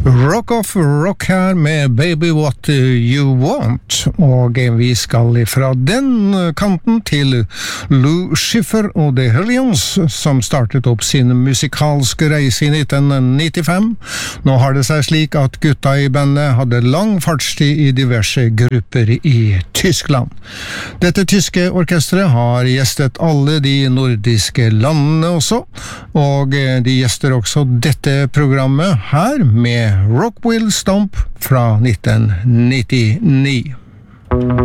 Rock of Rock her med Baby What You Want, og vi skal fra den kanten til Lou Schiffer og The Hellions, som startet opp sin musikalske reise i 1995. Nå har det seg slik at gutta i bandet hadde lang fartstid i diverse grupper i Tyskland. Dette tyske orkestret har gjestet alle de nordiske landene også, og de gjester også dette programmet her med Rock Will Stomp fra 1999.